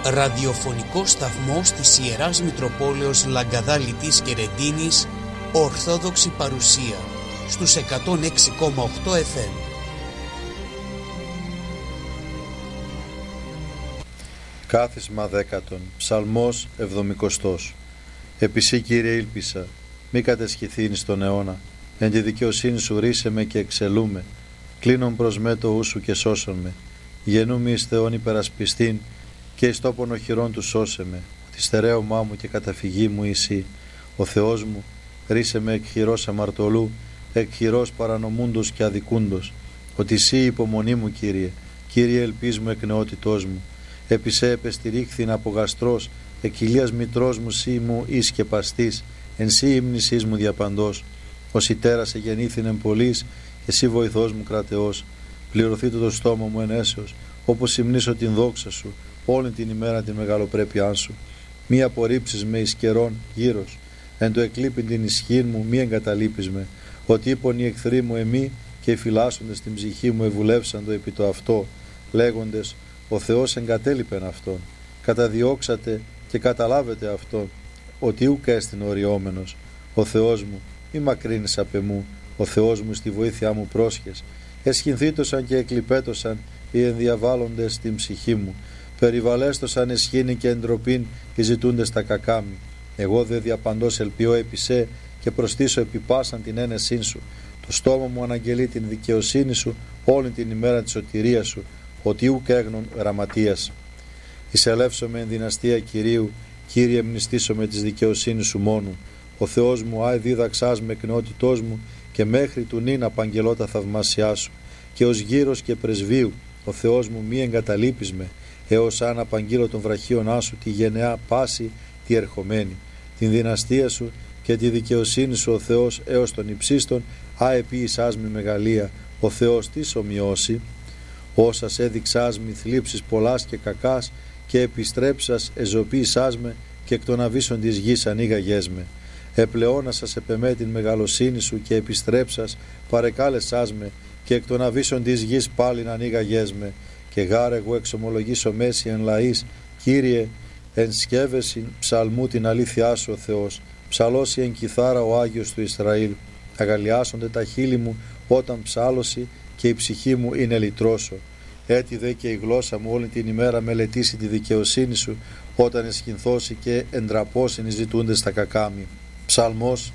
ραδιοφωνικός σταθμός της Ιεράς Μητροπόλεως Λαγκαδάλητης και Ρεντίνης, Ορθόδοξη παρουσία, στους 106,8 FM. Κάθισμα 10. Ψαλμός 70. Επισύ, Κύριε, ήλπισα, μη κατεσχηθήνεις τον αιώνα. Εν τη δικαιοσύνη σου ρίσε με και εξελούμε. Κλείνον προς με το ου σου και σώσον με. Γεννούμι εις Θεόν υπερασπιστήν και εις τόπον οχυρών του σώσε με. Τη στερέωμά μου και καταφυγή μου εσύ. Ο Θεός μου ρίσε με εκ χειρός αμαρτωλού, εκ χειρός παρανομούντος και αδικούντος. Ότι εσύ υπομονή μου, Κύριε, Κύριε ελπίς μου εκ νεότητός μου. Επί σε επεστηρίχθην από γαστρός, εκ ηλίας μητρός μου σύ μου εις και παστής, εν σύ ύμνησής μου διαπαντός. Ως ητέρας εγεννήθην εν πολλής, εσύ βοηθός μου κρατεός. Πληρωθεί το στόμα μου εν έσεως, όπως υμνήσω την δόξα σου, όλη την ημέρα την μεγαλοπρέπειά σου. Μη απορρίψεις με εις καιρών γύρος, εν το εκλείπειν την ισχύν μου μη εγκαταλείπεις με. Ότι είπον οι εχθροί μου εμεί και οι φυλάσσοντες την ψυχή μου ευουλεύσαντο επί το αυτό, λέγοντες ο Θεός εγκατέλειπεν αυτόν. Καταδιώξατε και καταλάβετε αυτόν, ότι ούκ έστιν οριόμενος. Ο Θεός μου, μη μακρύνεις απ' εμού, ο Θεός μου στη βοήθειά μου πρόσχες. Εσχυνθήτωσαν και εκλειπέτωσαν οι ενδιαβάλλοντες την ψυχή μου. Περιβαλέστωσαν εσχήνη και εντροπήν οι ζητούντες τα κακάμι. Εγώ δε διαπαντός ελπιώ επί σε και προστήσω επί πάσαν την ένεσήν σου. Το στόμα μου αναγγελεί την δικαιοσύνη σου όλη την ημέρα της σωτηρίας σου, ότι ούκ έγνων γραμματείας. Εισελεύσομαι εν δυναστεία Κυρίου, Κύριε μνηστήσω με της δικαιοσύνης σου μόνου. Ο Θεός μου άι δίδαξάς με εκ νεότητός μου και μέχρι του νυν απαγγελώ τα θαυμάσιά σου. Και ως γύρος και πρεσβείου, ο Θεός μου μη εγκαταλείπεις με, έως αν απαγγείλω των βραχίωνά σου τη γενεά πάση τη ερχομένη. Την δυναστεία σου και τη δικαιοσύνη σου ο Θεός έως των υψίστων, αεπίησάς με μεγαλεία, ο Θεός της ομοιώσει. Όσας έδειξάς μη θλίψεις πολλάς και κακάς και επιστρέψας εζωποίησάς με και εκ των αβύσσων της γης ανοίγαγές με. Επλεώνασας επεμέ την μεγαλοσύνη σου και επιστρέψας παρεκάλεσάς με και εκ των αβύσσων της γης πάλιν ανοίγαγές με. Και γάρ εγώ εξομολογήσω μέση εν λαής, Κύριε εν σκεύεσιν ψαλμού την αλήθειά σου ο Θεός. Ψαλώσει εν κιθάρα ο Άγιος του Ισραήλ. Αγαλιάσονται τα χείλη μου όταν ψάλωση και η ψυχή μου είναι λυτρώσω. Έτσι δε και η γλώσσα μου όλη την ημέρα μελετήσει τη δικαιοσύνη σου, όταν εσχυνθώσει και εντραπώσιν οι ζητούντες τα κακάμι. Ψαλμός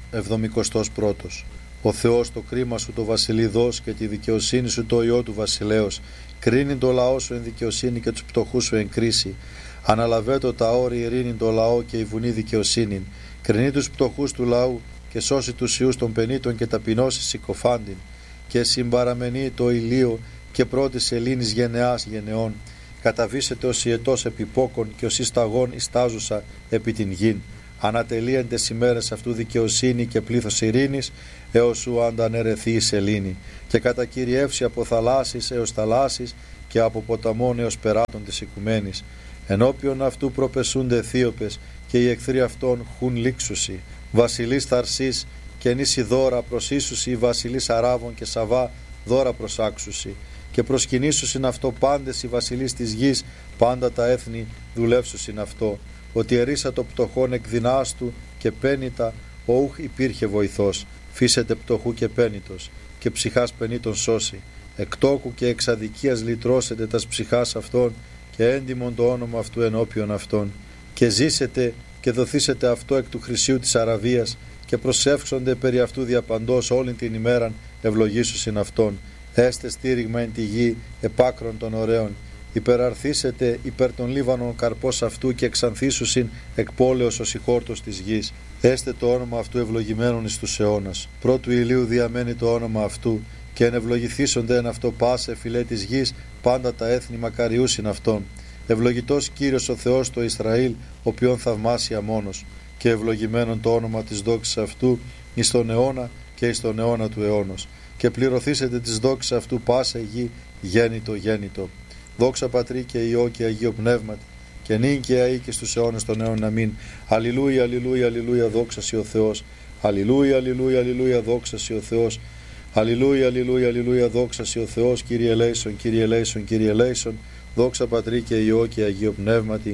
71. Ο Θεός το κρίμα σου το βασιλειδός και τη δικαιοσύνη σου το ιό του βασιλέως. Κρίνει το λαό σου εν δικαιοσύνη και τους πτωχούς σου εν κρίση. Αναλαβέτω τα όρη ειρήνη το λαό και η βουνή δικαιοσύνην. Κρινεί τους πτωχούς του λαού και σώσει τους ιούς των πενήτων και ταπεινώσει συκοφάντην. Και συμπαραμενεί το ηλίο και πρώτης σελήνης γενεάς γενεών. Καταβήσετε ως ιετός επιπόκον και ως ισταγών ιστάζουσα επί την γην. Ανατελείεντες ημέρες αυτού δικαιοσύνη και πλήθος ειρήνης, έως σου αντανερεθεί η σελήνη. Και κατακυριεύσει από θαλάσσης έως θαλάσσης και από ποταμών έως περάτων της οικουμένης. Ενώπιον αυτού προπεσούνται Αιθίωπες και οι εχθροί αυτών χουν λήξουσι. Βασιλείς Θαρσής και νήσι δώρα προσίσουσι, βασιλείς Αράβων και Σαβά δώρα προσάξουσι. Και προσκυνήσουσιν αυτό πάντες οι βασιλείς της γης, πάντα τα έθνη δουλεύσουσιν αυτό. Ότι ερίσα το πτωχόν εκ δεινάς του και πένητα, οούχ υπήρχε βοηθός. Φύσετε πτωχού και πένητος, και ψυχάς πενήτων σώσει. Εκ τόκου και εξ αδικίας λυτρώσετε τας ψυχάς αυτών, και έντιμον το όνομα αυτού ενώπιον αυτών. Και ζήσετε και δοθήσετε αυτό εκ του χρυσίου της Αραβίας, και προσεύξονται περί αυτού διαπαντός όλην την ημέραν ευλογήσουσιν αυτόν. Έστε στήριγμα εν τη γη επάκρον των ωραίων. Υπεραρθήσετε υπέρ των Λίβανων καρπός αυτού και εξανθήσουσιν εκ πόλεως ως η χόρτος της γης. Έστε το όνομα αυτού ευλογημένον εις τους αιώνας. Πρώτου ηλίου διαμένει το όνομα αυτού και ενευλογηθήσονται εν αυτό πάσε φυλέ της γης, πάντα τα έθνη μακαριούσιν αυτόν. Ευλογητός Κύριος ο Θεός το Ισραήλ, οποίον θαυμάσια μόνος. Και ευλογημένον το όνομα της δόξης αυτού εις τον αιώνα και εις τον αιώνα του αιώνος. Και πληρωθήσετε της δόξης αυτού πάσα γη γέννητο γέννητο. Δόξα Πατρί και Υιό και Αγίο Πνεύματι, και νυν και αεί και στους αιώνες των αιώνων. Αμήν. Αλληλούια, αλληλούια, αλληλούια, δόξα σοι ο Θεός. Αλληλούια, αλληλούια, αλληλούια, δόξα σοι ο Θεός. Αλληλούια, αλληλούια, αλληλούια, δόξα σοι ο Θεός. Κύριε ελέησον, Κύριε ελέησον, Κύριε ελέησον. Δόξα Πατρί και Υιό και Αγίο Πνεύματι,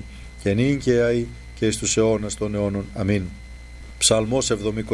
και νυν και αεί και εις τους αιώνας των αιώνων. Αμήν. Ψαλμός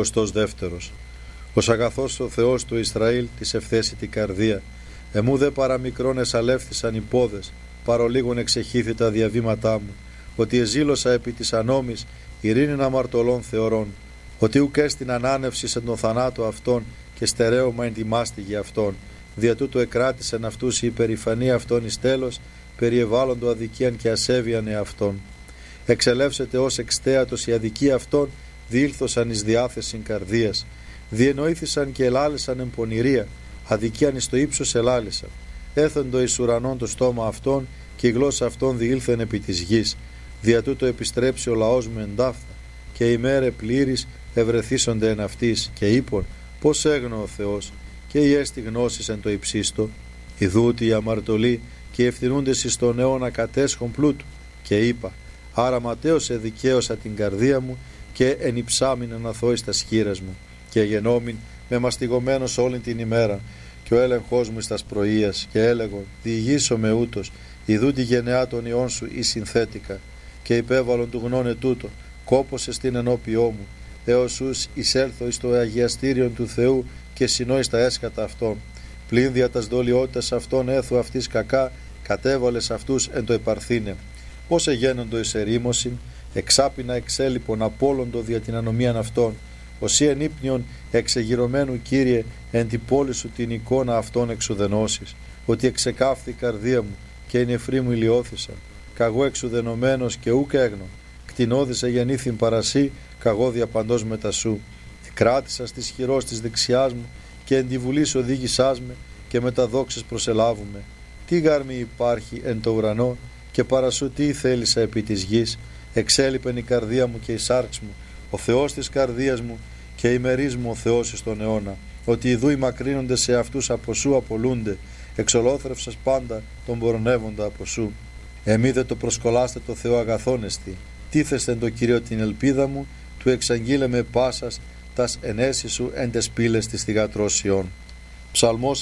72. Ως αγαθός ο Θεός του Ισραήλ της ευθέσει την καρδία. Εμού δε παραμικρόν εσαλεύθησαν οι πόδες, παρολίγων εξεχήθη τα διαβήματά μου. Ότι εζήλωσα επί της ανόμης, ειρήνην αμαρτωλών θεωρών. Ότι ουκ έστιν ανάνευση εν τον θανάτο αυτών και στερέωμα εν τη μάστιγη αυτών. Δια τούτο εκράτησεν αυτούς η υπερηφανία αυτών εις τέλος, περιεβάλλοντο αδικίαν και ασέβειαν εαυτών. Εξελεύσεται ως εξτέατος η αδικία αυτών, διήλθωσαν εις διάθεσιν καρδίας. Διενοήθησαν και ελάλησαν εν πονηρία, αδικίαν εις το ύψος ελάλησαν. Έθεντο εις ουρανών το στόμα αυτών, και η γλώσσα αυτών διήλθεν επί της γης. Δια τούτο επιστρέψει ο λαός μου εντάφθα, και η μέρε πλήρης ευρεθήσονται εν αυτής, και είπον, πώς έγνω ο Θεός, και η έστη γνώσης εν το υψίστο. Ιδούτη οι αμαρτωλοί και οι ευθυνούντες εις τον αιώνα κατέσχον πλούτου. Και είπα, άρα ματέως εδικαίωσα την καρδία μου, και ενυψάμιν αναθώης τα σχήρας μου. Και γενόμην με μαστιγωμένος όλη την ημέρα, και ο έλεγχός μου εις τας πρωίας, και έλεγον, διηγήσω με ούτως, ιδού τη γενεά των ιών σου ή συνθέτικα, και υπέβαλον του γνώνε τούτο, κόπωσε στην ενώπιό μου, έως ους εισέλθω εις το αγιαστήριον του Θεού και συνώ εις τα έσκατα αυτών. Πλην δια τας δολιότητας αυτών έθου αυτής κακά, κατέβαλες αυτούς εν το επαρθήνε. Πώς εγένοντο εις ερήμωσιν, εξάπινα εξέλιπον απόλοντο δια την ανομίαν αυτών, οσί εν ύπνιον εξεγυρωμένου Κύριε εν την πόλη σου την εικόνα αυτών εξουδενώσεις, ότι εξεκάφθη η καρδία μου και οι νεφροί μου ηλιώθησαν, καγώ εξουδενωμένος και ούκ έγνω, κτηνώδησε γεννήθην παρασύ, καγώ διαπαντός μετά σου. Κράτησα στις χειρός της δεξιάς μου και εν τη βουλής οδήγησάς με και με τα δόξες προσελάβουμε. Τι γάρμη υπάρχει εν το ουρανό και παρασού τι θέλησα επί της γης. Εξέλιπεν η καρδία μου και η σάρξ μου, ο Θεός της καρδίας μου και ημερής μου ο Θεός εις τον αιώνα. Ότι ιδού οι μακρύνονται σε αυτούς από σου απολούνται, εξολόθρευσας πάντα τον πορνεύοντα από σου. Εμεί δε το προσκολάστε το Θεό αγαθόνεστη. Τίθεστε εν το Κύριο την ελπίδα μου, του εξαγγείλε με πάσας τας ενέσεις σου εν τες πύλες της θυγατρώσιών. Ψαλμός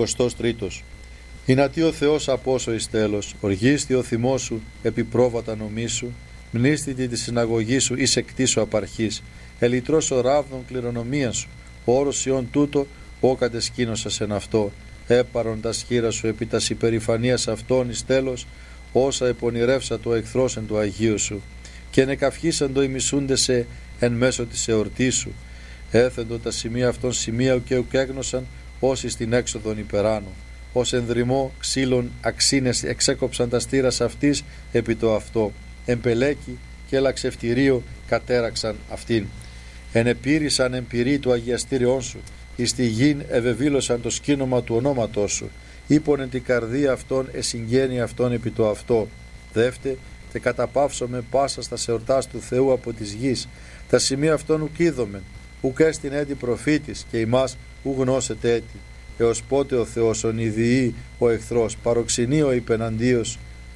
73. Ηνατί ο Θεός απόσο εις τέλος, οργίστη ο θυμός σου επί πρόβατα νομίσου, μνήστητη τη συναγωγή σου εις εκτίσου απαρχής, ελιτρός ο ράβδον κληρονομία σου, ο όρος ιών τούτο, ο κατεσκήνωσας εν αυτό, έπαρον τα σχήρα σου επί τας υπερηφανίας αυτών εις τέλος, όσα επονηρεύσα το εχθρός εν του Αγίου σου, και νεκαυχήσαν το ημισούντεσαι εν μέσω της εορτής σου. Έθεντο τα σημεία αυτών σημεία και ουκέγνωσαν όσοι στην έξοδον υπεράνω. Ως ενδρυμό ξύλων αξίνες εξέκοψαν τα στήρας αυτής επί το αυτό. Εμπελέκη και λαξευτηρίο κατέραξαν αυτήν. Ενεπήρησαν εμπειρή του αγιαστήριών σου, εις τη γην ευεβήλωσαν το σκήνομα του ονόματός σου. Είπον εν την καρδία αυτών εσυγγένει αυτών επί το αυτό. Δεύτε, τε καταπαύσω με πάσα στα εορτάς του Θεού από της γης. Τα σημεία αυτών ουκ είδομεν, ουκ έστιν έτη προφήτης και ημάς ου γνώσετε έτη. Έως πότε ο Θεός ονειδιεί ο εχθρός, παροξενεί ο υπεναντίος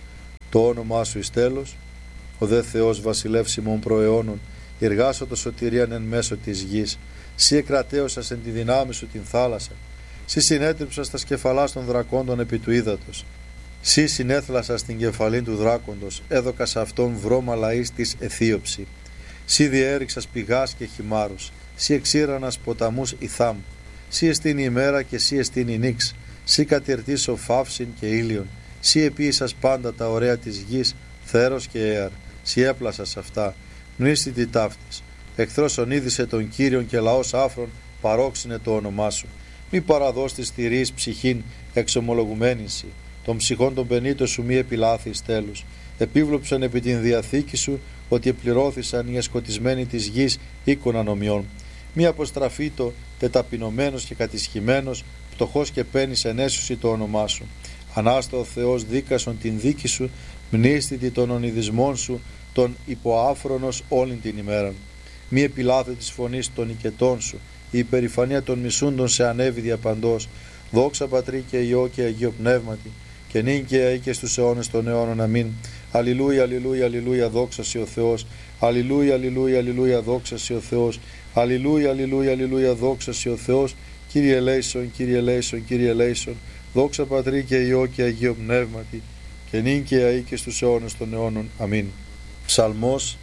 το όνομά σου εις τέλος. Ο δε Θεός βασιλεύσιμων προαιώνων, εργάσω το σωτηρίαν εν μέσω της γης. Σύ εκρατέωσας εν τη δυνάμει σου την θάλασσα. Σύ συνέτριψας τα σκεφαλάς των δρακόντων επί του ύδατος. Σύ συνέθλασας την κεφαλήν του δράκοντος, έδωκας αυτόν βρώμα λαής της αιθίωψη. Σύ διέριξας πηγάς και χυμάρους, σύ εξήρανας ποταμούς ηθάμ. Σύ εστίν η ημέρα και σύ εστίν η νύξ, σύ κατηρτήσω φαύσιν και ήλιον. Σύ επίησας πάντα τα ωραία της γης, θέρος και έαρ. Σύ έπλασας αυτά, μνήστητη ταύτης. Εχθρός ονείδησε τον Κύριον και λαός άφρον παρόξυνε το όνομά σου. Μη παραδώστης θηρείς ψυχήν εξομολογουμένην σοι. Των ψυχών των πενήτων σου μη επιλάθεις τέλους. Επίβλοψαν επί την διαθήκη σου ότι επληρώθησαν οι εσκοτισμένοι της γης οίκων ανομιών. Μη αποστραφήτω τεταπεινωμένος και κατησχημένος, πτωχός και παίρνεις ενέσουσι το όνομά σου. Ανάστα ο Θεός δίκασον την δίκη σου, μνήστητη των ονειδισμών σου, τον υποάφρονος όλην την ημέρα. Μη επιλάθε της φωνής των οικετών σου, η υπερηφανία των μισούντων σε ανέβη διαπαντός. Δόξα Πατρί και Υιό και Αγίο Πνεύματι, και νυν και αεί και στους αιώνες των αιώνων. Αμήν. Αλληλούια, αλληλούια, αλληλούια, δόξα σοι ο Θεός. Αλληλούια, αλληλούια, αλληλούια, δόξα σοι ο Θεός. Αλληλούια, αλληλούια, αλληλούια, δόξα σοι ο Θεός. Κύριε ελέησον, Κύριε ελέησον, Κύριε ελέησον. Δόξα Πατρί και Υιό και Αγίο Πνεύματι, και νυν και αεί και στους αιώνες των αιώνων. Αμήν. Ψαλμός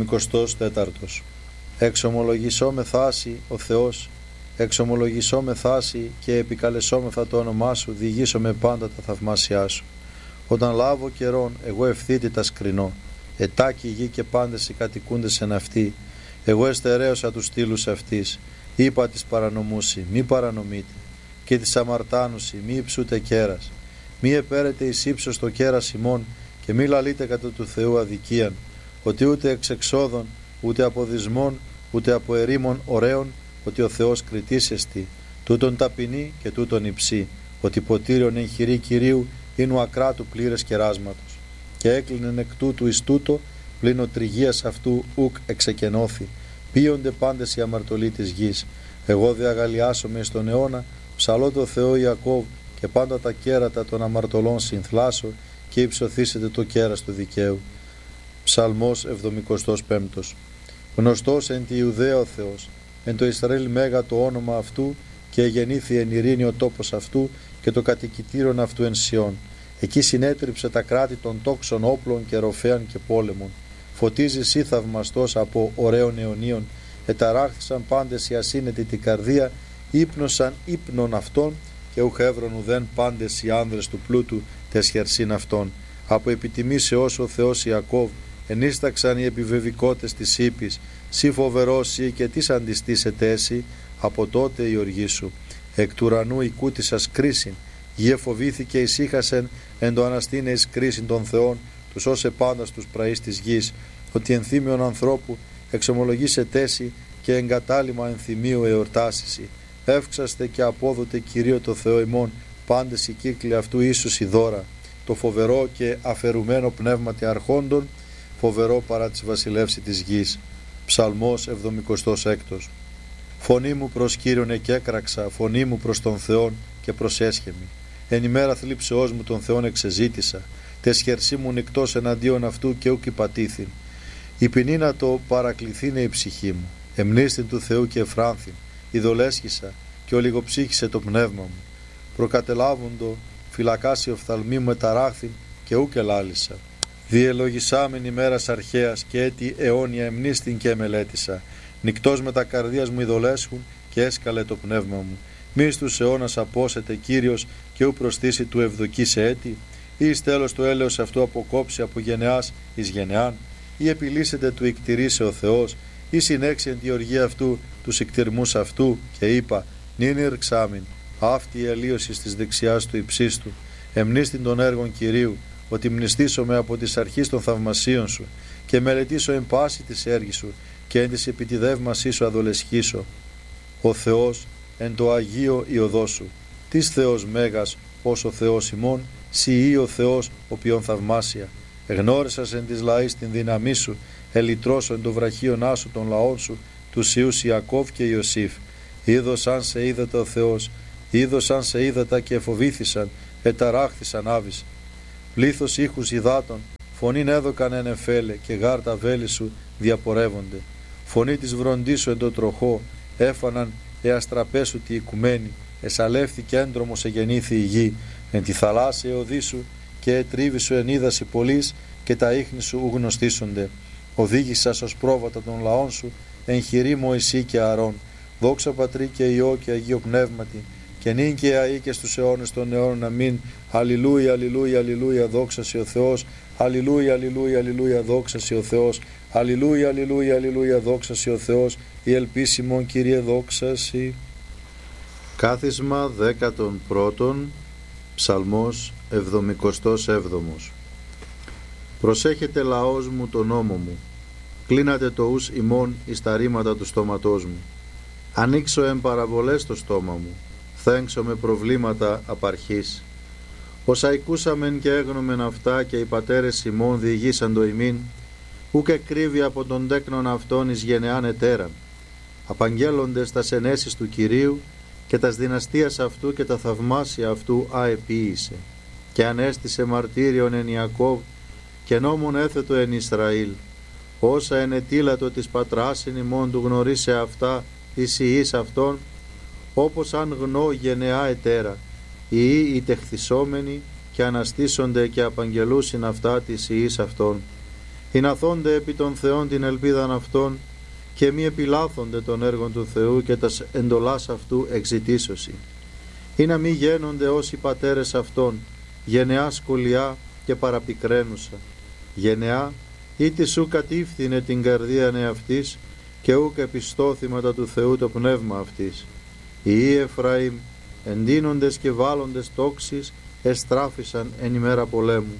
74. Εξομολογησό με θάση ο Θεός, εξομολογησό με θάση και επικαλεσόμεθα το όνομά σου, διηγήσω με πάντα τα θαυμάσια σου. Όταν λάβω καιρόν, εγώ ευθύτητα σκρινώ, ετάκι η γη και πάντες οι κατοικούντες εν αυτή. Εγώ εστερέωσα τους στήλους αυτής, είπα της παρανομούσι, μη παρανομείτε, και της αμαρτάνουσι, μη υψούτε κέρας. Μη επέρετε εις ύψος το κέρας ημών, και μη λαλείτε κατά του Θεού αδικίαν, ότι ούτε εξ εξόδων, ούτε από δυσμών, ούτε από ερήμων ωραίων, ότι ο Θεός κριτής εστι, τούτον ταπεινή και τούτον υψή, ότι ποτήριον εν χειρή Κυρίου είναι ο ακράτου πλήρες κεράσματος. Και έκλεινεν εκ τούτου εις τούτο, πλην ο τριγίας αυτού ουκ εξεκενώθη, πίονται πάντες οι αμαρτωλοί της γης. Εγώ δε αγαλιάσομαι εις τον αιώνα, ψαλώ το Θεό Ιακώβ, και πάντα τα κέρατα των αμαρτωλών συνθλάσω, και υψωθήσετε το κέρας του δικαίου. Ψαλμός 75. Γνωστός εν τη Ιουδαία ο Θεός, εν το Ισραήλ μέγα το όνομα αυτού, και γεννήθη εν ειρήνη ο τόπος αυτού, και το κατοικητήρον αυτού εν Σιών. Εκεί συνέτριψε τα κράτη των τόξων όπλων και ροφέαν και πόλεμων. Φωτίζει σύ θαυμαστός από ωραίων αιωνίων, εταράχθησαν πάντες οι ασύνετοι την καρδία, ύπνωσαν ύπνων αυτών, και ουχ έβρον ουδέν πάντες οι άνδρες του πλούτου τες χερσίν αυτών. Από επιτιμήσεώς ο Θεός Ιακώβ, ενίσταξαν οι επιβεβικότες της ύπης, σύ φοβερός ή και τις αντιστήσετε έσυ, από τότε η οργή σου. Εκ του ουρανού οικούτησας κρίσιν, γη εφοβήθηκε ησύχασεν, εν το αναστήνε εις κρίσιν των Θεών, τους όσε πάντα στους πραείς της γης, ότι ενθύμιον ανθρώπου εξομολογήσε τέση, και εγκατάλημα ενθυμίου εορτάσισι. Εύξαστε και απόδοτε Κυρίω το Θεό ημών, πάντες οι κύκλοι αυτού ίσους η δώρα. Το φοβερό και αφαιρουμένο πνεύματι αρχόντων, φοβερό παρά της βασιλεύση της γης. Ψαλμός 76. Φωνή μου προς Κύριον εκέκραξα, φωνή μου προς τον Θεόν και προσέσχεμη. Εν ημέρα θλίψεώς μου τον Θεόν εξεζήτησα, τες χερσί μου νυκτός εναντίον αυτού και ούκ υπατήθην. Η ποινή να το παρακληθήνε η ψυχή μου, εμνίστην του Θεού και εφράνθην, ειδολέσχησα και ολιγοψύχησε το πνεύμα μου. Προκατελάβοντο, φυλακάσει οφθαλμή μου εταράχθην και ούκ ελάλησα. Διελογισάμεν ημέρας αρχαίας και έτη αιώνια εμνίστην και εμελέτησα. Νυκτός με τα καρδίας μου ειδολέσχουν και έσκαλε το πνεύμα μου. Μη στους αιώνας απόσετε Κύριος και ου προστήσει του ευδοκή σε έτη, ή εις τέλος το έλεος αυτού αποκόψει από γενεάς εις γενεάν, ή επιλύσετε του ικτηρίσε ο Θεός, ή συνέξει εν τη οργή αυτού τους ικτηρμούς αυτού, και είπα, νυν ηρξάμιν, αυτή η αλλίωση της δεξιάς του υψίστου, εμνίστην των έργων Κυρίου, ότι μνηστήσομαι από της αρχής των θαυμασίων σου, και μελετήσω εν πάση της έργη σου, και εν της επιτιδεύμασή σου αδολεσχήσω. Ο Θεός εν το Αγίο η οδό σου, της Θεός μέγας ως ο Θεός ημών, σοι ή ο Θεός οποίον θαυμάσια. Εγνώρισας εν της λαής την δύναμή σου, ελυτρώσω εν το βραχίον άσου των λαών σου, τους Ιούς Ιακώβ και Ιωσήφ. Είδωσαν σε είδατα ο Θεός, είδωσαν σε είδατα και εφοβήθησαν, εταράχθησαν άβης. Πλήθος ήχους υδάτων, φωνήν έδωκαν εν εφέλε, και γάρτα βέλη σου διαπορεύονται. Φωνή της βροντής σου εν το τροχό, έφαναν εαστραπέσου τη οικουμένη, εσαλεύθηκε έντρομος εγεννήθη η γη, εν τη θαλάσσια οδή σου, και ετρίβη σου εν είδαση πολλής, και τα ίχνη σου γνωστήσονται. Οδήγησας ως πρόβατα των λαών σου, εν χειρή Μωυσή και Αρών. Δόξα Πατρί και Υιό και Αγίο Πνεύματι, και νυν και αεί και στους αιώνες των αιώνων. Αμήν. Αλληλούια, αλληλούια, αλληλούια, δόξα σε ο Θεός. Αλληλούια, αλληλούια, αλληλούια, δόξα σε ο Θεός. Αλληλούια, αλληλούια, αλληλούια, δόξα σε ο Θεός. Η ελπίσιμον Κύριε δόξα σοι. Κάθισμα 11. Ψαλμός 77. Προσέχετε λαός μου τον νόμο μου, κλείνατε το ους ημών εις τα ρήματα του στόματός μου. Ανοίξω εν παραβολές το στόμα μου, θέξω με προβλήματα απαρχής. Όσα ακούσαμεν και έγνομεν αυτά, και οι πατέρες ημών διηγήσαν το ημίν, ούκ εκκρύβει από τον τέκνον αυτόν εις γενεάν ετέραν. Απαγγέλλοντες τας ενέσεις του Κυρίου, και τας δυναστείας αυτού και τα θαυμάσια αυτού αεποίησε. Και ανέστησε μαρτύριον εν Ιακώβ, και νόμον έθετο εν Ισραήλ. Όσα ενετήλατο της πατράσιν ημών του γνωρίσε αυτά εις ιείς αυτών, όπως αν γνώ γενεά ετέρα, οι τεχθισόμενοι, και αναστήσονται και απαγγελούσιν αυτά της ιείς αυτών. Ηναθώνται επί των Θεών την ελπίδαν αυτών και μη επιλάθονται των έργων του Θεού και τας εντολάς αυτού εξητήσωση. Ή να μη γένονται όσοι πατέρες αυτών, γενεά σκολιά και παραπικραίνουσα. Γενεά είτε σου κατήφθηνε την καρδία εαυτής και ούκ επιστώθηματα του Θεού το πνεύμα αυτής. Οι Εφραήμ εντείνοντες και βάλλοντες τόξεις εστράφησαν εν ημέρα πολέμου.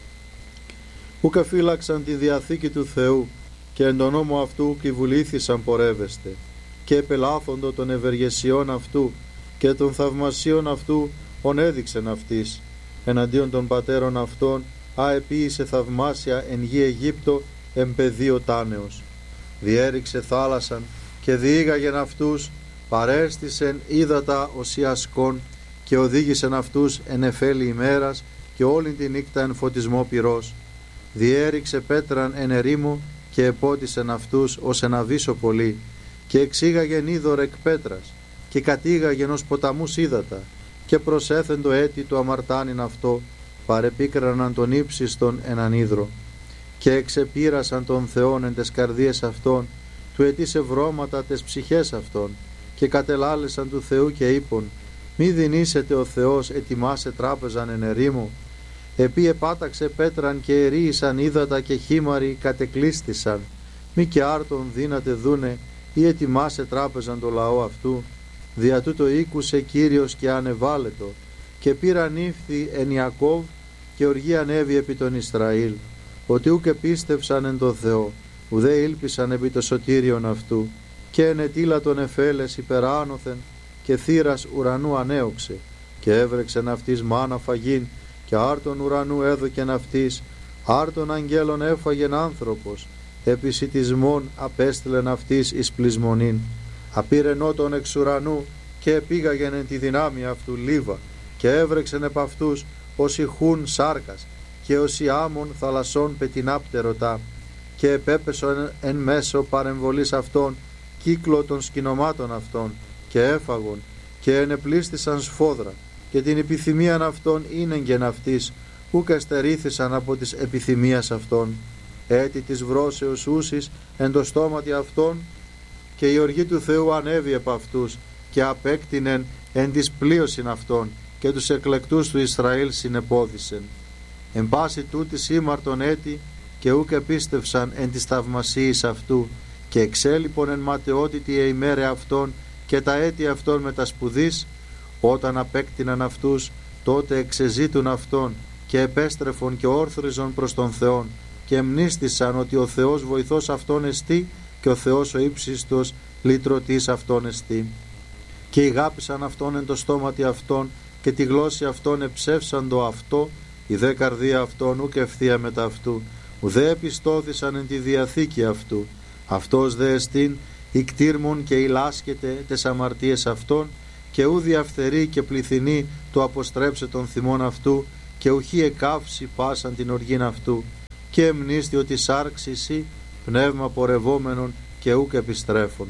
Ούκ φύλαξαν τη διαθήκη του Θεού και εν τον νόμο αυτού κυβουλήθησαν πορεύεστε και επελάθοντο των ευεργεσιών αυτού και των θαυμασίων αυτού ον έδειξεν αυτής εναντίον των πατέρων αυτών αεποίησε θαυμάσια εν γη Αιγύπτο εμπεδίο τάνεως. Διέριξε θάλασσαν και διήγαγεν αυτούς, παρέστησεν ύδατα οσιασκών και οδήγησεν αυτούς εν εφέλη ημέρας και όλη τη νύχτα εν φωτισμό πυρός. Διέριξε πέτραν εν ερήμου και επότισεν αυτούς ως ένα βύσο πολύ και εξήγαγεν είδωρ εκ πέτρας και κατήγαγεν ως ποταμούς ύδατα και προσέθεν το έτη του αμαρτάνιν αυτό, παρεπίκραναν τον ύψιστον έναν ύδρο και εξεπήρασαν τον Θεόν εν τες καρδίες αυτών, του ετήσε βρώματα τες ψυχές αυτών και κατελάλεσαν του Θεού και είπον, μη δυνήσετε ο Θεός ετοιμάσε τράπεζαν εν ερήμου, επί επάταξε πέτραν και ερίησαν ύδατα και χήμαροι κατεκλείστησαν, μη και άρτον δύνατε δούνε ή ετοιμάσε τράπεζαν το λαό αυτού. Δια τούτο ήκουσε Κύριος και ανεβάλετο και πήραν ύφθη εν Ιακώβ και οργή ανέβη επί τον Ισραήλ, ότι ούκ επίστευσαν εν το Θεό, ουδέ ήλπισαν επί το σωτήριον αυτού, και ενετήλα τον εφέλες υπεράνωθεν και θύρας ουρανού ανέωξε και έβρεξεν αυτής μάνα φαγήν και άρτον ουρανού έδωκεν αυτής, άρτον αγγέλων έφαγεν άνθρωπος, επισιτισμόν απέστειλεν αυτής εις πλεισμονήν. Απήρεν τον εξ ουρανού και επήγαγεν εν τη δυνάμει αυτού λίβα και έβρεξεν επ' αυτούς όσοι χούν σάρκας και όσοι άμμον θαλασσών πετεινάπτερωτά και επέπεσον εν μέσω παρεμβολής αυτών κύκλο των σκηνομάτων αυτών και έφαγον και ενεπλίστησαν σφόδρα και την επιθυμίαν αυτών ίνεγγεν αυτής ούκ εστερήθησαν από της επιθυμίας αυτών. Έτη της βρώσεως ούσης εν το στόματι αυτών και η οργή του Θεού ανέβη επ' αυτούς και απέκτηνεν εν της πλείωσιν αυτών και τους εκλεκτούς του Ισραήλ συνεπόδησεν. Εν πάση τούτης ήμαρτον έτη και ούκ επίστευσαν εν της θαυμασίης αυτού και εξέλιπον εν ματαιότητη ημέρε αυτών και τα έτη αυτών με τα σπουδής. Όταν απέκτηναν αυτούς τότε εξεζήτουν αυτόν και επέστρεφον και όρθριζον προς τον Θεόν και εμνίστησαν ότι ο Θεός βοηθός αυτόν εστί και ο Θεός ο ύψιστος λυτρωτής αυτόν εστί. Και ηγάπησαν αυτόν εν το στόματι αυτών και τη γλώσση αυτών εψεύσαν το αυτό, η δε καρδία αυτών ούκ ευθεία μετά αυτού, ουδέ επιστώθησαν εν τη διαθήκη αυτού. Αυτός δε εστίν ικτήρμον και ηλάσκεται τες αμαρτίες αυτών και ου διαφθερεί και πληθυνεί το αποστρέψε των θυμών αυτού και ουχή εκάυση πάσαν την οργήν αυτού και εμνίστη ότι σάρξει εσύ πνεύμα πορευόμενον και ούκ επιστρέφων.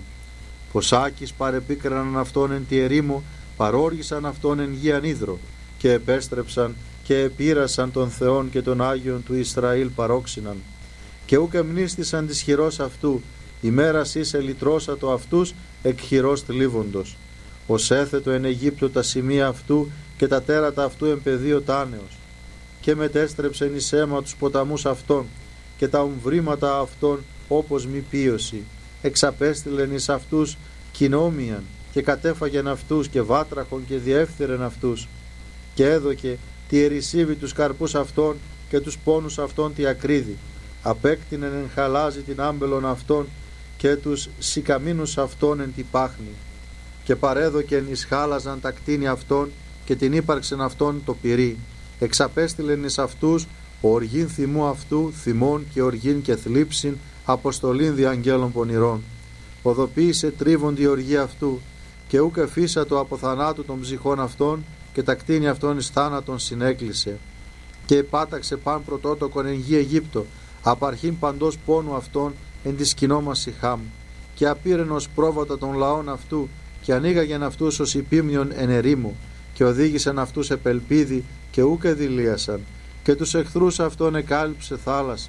Ποσάκης παρεπίκραναν αυτόν εν τη ερήμο, παρόργησαν αυτόν εν γη ανίδρο και επέστρεψαν και επήρασαν τον Θεόν και τον Άγιον του Ισραήλ παρόξυναν και ούκ εμνίστησαν της χειρός αυτού, ημέρας είσαι λυτρώσατο αυτούς εκ χειρός θλίβοντος. Ως έθετο εν Αιγύπτο τα σημεία αυτού και τα τέρατα αυτού εν πεδίο τάνεως και μετέστρεψεν εις αίμα τους ποταμούς αυτών και τα ομβρήματα αυτών όπως μη πίωση. Εξαπέστειλεν εις αυτούς κοινόμιαν και κατέφαγεν αυτούς και βάτραχον και διέφθυρεν αυτούς και έδωκε τη ερησίβη τους καρπούς αυτών και τους πόνους αυτών τη ακρίδη. Απέκτηνεν εν χαλάζι την άμπελον αυτών και τους σικαμίνους αυτών εν τη πάχνη και παρέδοκεν εις χάλαζαν τα κτίνη αυτών και την ύπαρξεν αυτών το πυρί. Εξαπέστειλεν εις αυτούς οργήν θυμού αυτού, θυμών και οργήν και θλίψην, αποστολήν δι' αγγέλων πονηρών. Οδοποίησε τρίβον τη οργή αυτού και ούκ εφίσατο από θανάτου των ψυχών αυτών και τα κτίνη αυτών εις θάνατον συνέκλεισε. Και επάταξε παν πρωτότοκον εν γη Αιγύπτο, απαρχήν παντός πόνου αυτών εν τη σκηνόμαση Χάμ. Και απήρεν ως πρόβατα των λαών αυτού και ανοίγαγεν αυτούς ως υπήμνιον εν ερήμου και οδήγησαν αυτούς επελπίδι και ούκ εδηλίασαν και τους εχθρούς αυτών εκάλυψε θάλασσα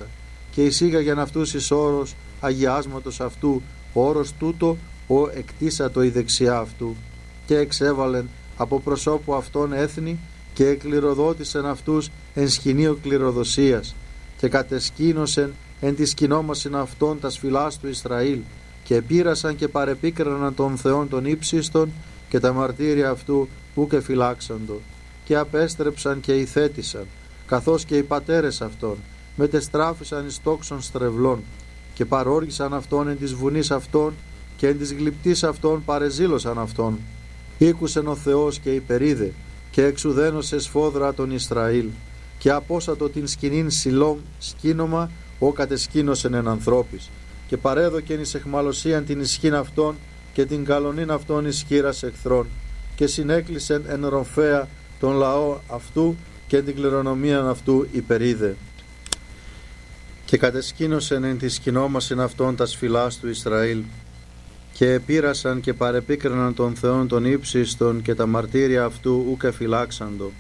και εισήγαγεν αυτούς εις όρος αγιάσματος αυτού, ο όρος τούτο ο εκτίσατο η δεξιά αυτού, και εξέβαλεν από προσώπου αυτών έθνη και εκληροδότησεν αυτούς εν σκηνείο κληροδοσίας, και κατεσκήνωσεν εν τη σκηνόμασιν αυτών τας φυλάς του Ισραήλ, και επήρασαν και παρεπίκραναν των Θεών των ύψιστων, και τα μαρτύρια αυτού ουκ εφυλάξαντο, και απέστρεψαν και ηθέτησαν, καθώς και οι πατέρες αυτών, μετεστράφησαν εις τόξων στρεβλών, και παρόργησαν αυτόν εν της βουνής αυτών, και εν της γλυπτής αυτών παρεζήλωσαν αυτόν. Ήκουσεν ο Θεός και υπερίδε, και εξουδένωσε σφόδρα τον Ισραήλ, και απόσατο την σκηνήν Σιλόμ σκήνομα, ο κατεσκήνωσεν εν ανθρώπης, και παρέδοκεν εις εχμαλωσίαν την ισχύν αυτών, και την καλονήν αυτών εις χείρας εχθρών, και συνέκλεισεν εν ρομφαία τον λαό αυτού, και την κληρονομίαν αυτού υπερίδε. Και κατεσκήνωσεν εν τη σκηνόμασιν αυτών τας φυλάς του Ισραήλ, και επήρασαν και παρεπίκραναν των Θεών των ύψιστων, και τα μαρτύρια αυτού ουκ εφυλάξαντο,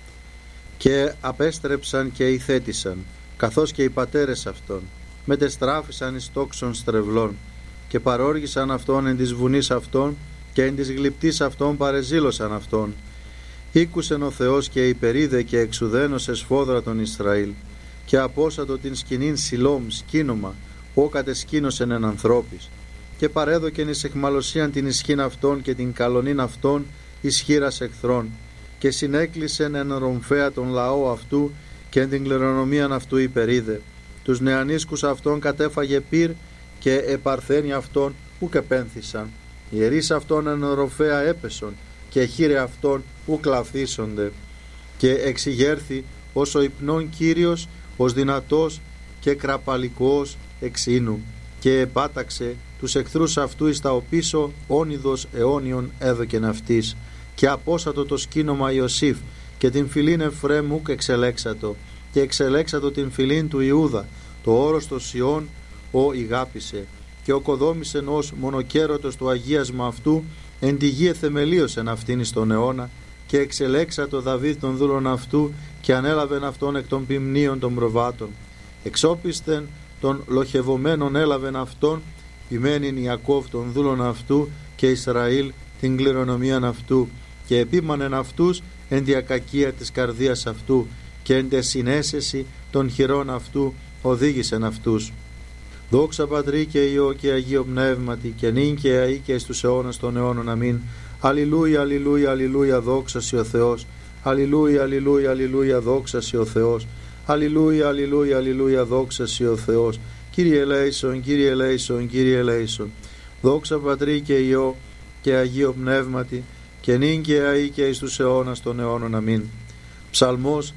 και απέστρεψαν και ηθέτησαν, καθώς και οι πατέρες αυτών, μετεστράφησαν εις τόξων στρεβλών, και παρόργησαν αυτόν εν της βουνής αυτών, και εν της γλυπτής αυτών παρεζήλωσαν αυτόν. Ήκουσεν ο Θεός και υπερίδε, και εξουδένωσε σφόδρα τον Ισραήλ, και απόσατο την σκηνήν Σιλόμ σκήνομα, ο κατεσκήνωσεν εν ανθρώπης, και παρέδοκεν εις εχμαλωσίαν την ισχύν αυτών, και την καλονήν αυτών εις χείρας εχθρών, και συνέκλεισεν εν ρομφαία τον λαό αυτού, και εν την κληρονομίαν αυτού υπερίδε. Τους νεανίσκους αυτών κατέφαγε πυρ, και επαρθένοι αυτών ουκ επένθησαν. Οι ιερείς αυτών εν ρομφαία έπεσον, και χείρε αυτών ουκ λαφθήσονται. Και εξηγέρθη ως ο υπνών Κύριος, ως δυνατός και κραπαλικός εξήνου, και επάταξε τους εχθρούς αυτού εις τα οπίσω, όνειδος αιώνιον έδωκεν αυτής, και απόσατο το σκήνομα Ιωσήφ, και την φυλήν Εφραίμ ουκ εξελέξατο, και εξελέξατο την φυλήν του Ιούδα, το όρος το Σιών ο ηγάπησε, και οκοδόμησεν ως μονοκέρωτος του αγίασμα αυτού, εν τη γη εθεμελίωσεν αυτήν εις τον αιώνα, και εξελέξατο Δαβίδ των δούλων αυτού, και ανέλαβεν αυτόν εκ των ποιμνίων των προβάτων. Εξόπισθεν των λοχευωμένων έλαβεν αυτόν, ποιμένην Ιακώβ των δούλων αυτού, και Ισραήλ την κληρονομίαν αυτού, και επίμανεν αυτούς εν τη ακακία της καρδίας αυτού, και εν τε συνέσεση των χειρών αυτού οδήγησεν αυτούς. Δόξα Πατρί και Υιό και Αγίο Πνεύματι, και νυν και αεί και εις τους αιώνας των αιώνων. Αμήν. Αλληλούια, αλληλούια, αλληλούια, δόξα σοι ο Θεός. Αλληλούια, αλληλούια, αλληλούια, δόξα σοι ο Θεός. Αλληλούια, αλληλούια, αλληλούια, δόξα σοι ο Θεός. Κύριε ελέησον, Κύριε ελέησον, Κύριε ελέησον. Δόξα Πατρί και Υιό και Αγίο Πνεύματι, και νυν και αεί και εις τους αιώνας των αιώνων. Αμήν. Ψαλμός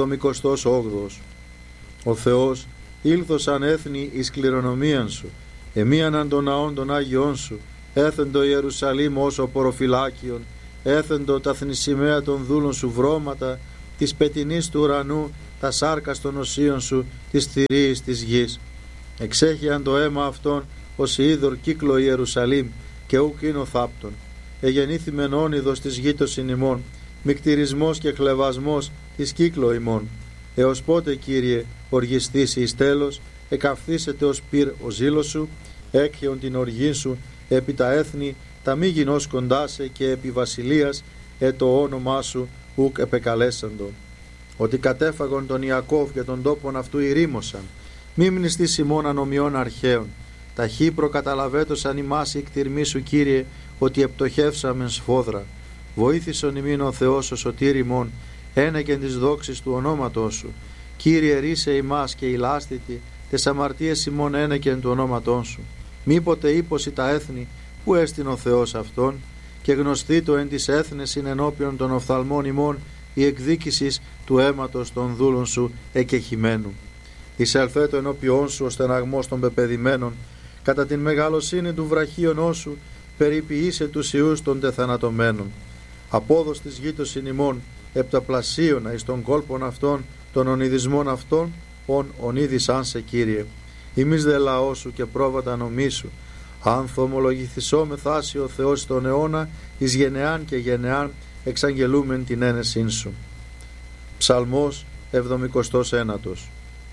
78. Ο Θεός ήλθωσαν έθνη εις κληρονομίαν σου, εμίαναν των ναών των Άγιών σου, έθεντο Ιερουσαλήμ ως ο ποροφυλάκιον, έθεντο τα θνησιμαία των δούλων σου βρώματα, της πετινής του ουρανού, τα σάρκας των οσίων σου, της θηρίης της γης. Εξέχειαν το αίμα αυτών ως είδωρ κύκλο Ιερουσαλήμ, και ουκ είναι ο θάπτων. Εγεννήθημεν όνειδος της γήτωσιν ημών, μικτηρισμός και χλεβασμός της κύκλο ημών. Έως πότε, Κύριε, οργιστήσει εις τέλος, εκαυθήσετε ως πυρ ο ζήλος σου, έκχεον την οργή σου επί τα έθνη, τα μη γινώς κοντάσε, και επί βασιλείας το όνομά σου ουκ επεκαλέσαντο. Ότι κατέφαγον τον Ιακώβ και τον τόπον αυτού ηρήμωσαν, μη μνηστείς ημών ανομιών αρχαίων. Ταχύ προκαταλαβέτωσαν ημάς η κτηρμή σου, Κύριε, ότι επτοχεύσαμεν σφόδρα. Βοήθησον ημίν ο Θεός ο σωτήρ ημών, ένεκεν της δόξης του ονόματός σου. Κύριε, ρίσε ημάς και ηλάστητη, τες αμαρτίες ημών ένεκεν του ονόματός σου. Μήποτε ύποση τα έθνη, που έστειν ο Θεός αυτόν, και γνωστή το εν της έθνεσιν ενώπιον των οφθαλμών ημών η εκδίκησης του αίματος των δούλων σου εκεχημένου. Εισελθέτω ενώπιόν σου ο στεναγμός των πεπεδημένων, κατά την μεγαλοσύνη του βραχίωνός σου περιποιήσε τους ιούς των τεθανατωμένων. Απόδος της γήτωσιν ημών επταπλασίωνα εις των κόλπων αυτών των ονειδισμών αυτών, ονείδησαν σε, Κύριε. Ημείς δε λαός σου και πρόβατα νομίσου. Αν θομολογηθισό με θάση ο Θεός στον αιώνα, εις γενεάν και γενεάν εξαγγελούμεν την ένεσήν σου. Ψαλμός 79.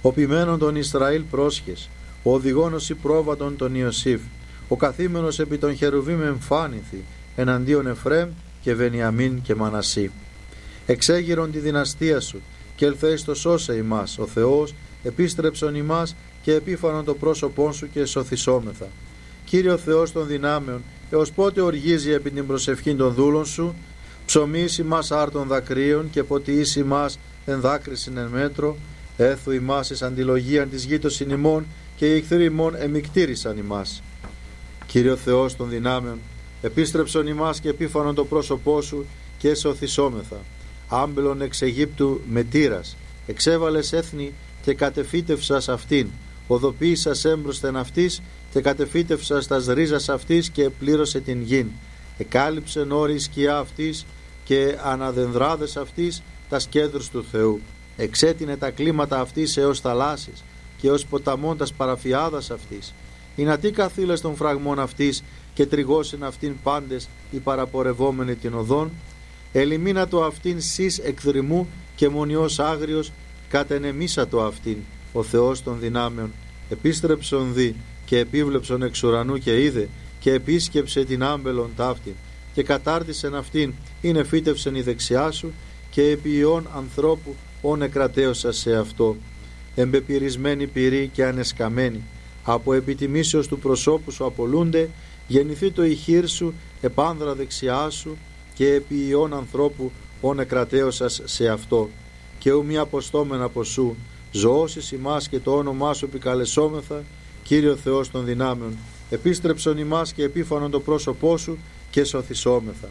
Ο ποιμένον των Ισραήλ πρόσχες, ο οδηγόνος υπρόβατον τον Ιωσήφ, ο καθήμενος επί των Χερουβίμ εμφάνηθη, εναντίον Εφρέμ και Βενιαμίν και Μανασί. Εξέγειρον τη δυναστεία σου, και ελθέεις το σώσε ημάς, ο Θεός, επίστρεψον ημάς και επίφανον το πρόσωπόν σου και εσωθησόμεθα. Κύριε Θεός των δυνάμεων, έως πότε οργίζει επί την προσευχή των δούλων σου, ψωμίσει μας άρτων δακρύων και ποτιήσει μας εν δάκρυσιν εν μέτρο, έθου ημάς εις αντιλογίαν της γήτωσιν ημών και οι εχθροί ημών εμικτήρισαν ημάς. Κύριε Θεός των δυνάμεων, επίστρεψον ημάς και επίφανον το πρόσωπό σου και εσωθησόμεθα. Άμπελον εξ Αιγύπτου με τύρας, εξέβαλες έθνη και κατεφύτευσας αυτήν, οδοποίησας έμπροσθεν αυτής και κατεφύτευσας τας ρίζας αυτής και πλήρωσε την γην. Εκάλυψεν όρη σκιά αυτής και αναδενδράδες αυτής τας κέδρους του Θεού. Εξέτεινε τα κλίματα αυτής έως θαλάσσης και ως ποταμών τας παραφιάδας αυτής. Ινατί καθήλες των φραγμών αυτής και τριγώσιν αυτήν πάντες οι παραπορευόμενοι την οδόν. Ελιμίνατο αυτήν σεις εκδρυμού και μονιός άγριος κατενεμίσατο αυτήν. Ο Θεός των δυνάμεων επίστρεψον δι και επίβλεψον εξ ουρανού και είδε και επίσκεψε την άμπελον ταύτην και κατάρτισεν αυτήν είναι φύτευσεν η δεξιά σου και επί ιών ανθρώπου όν εκρατέωσα σε αυτό. Εμπεπυρισμένη πυρή και ανεσκαμένη από επιτιμήσεως του προσώπου σου απολούνται, γεννηθεί το ηχείρ σου επάνδρα δεξιά σου και επί ιών ανθρώπου όν εκρατέωσας σε αυτό. Και ου μη αποστόμεν από σου, ζωώσεις ημάς και το όνομά σου επικαλεσόμεθα, Κύριο Θεός των δυνάμεων, επίστρεψον ημάς και επίφανον το πρόσωπό σου και σωθησόμεθα.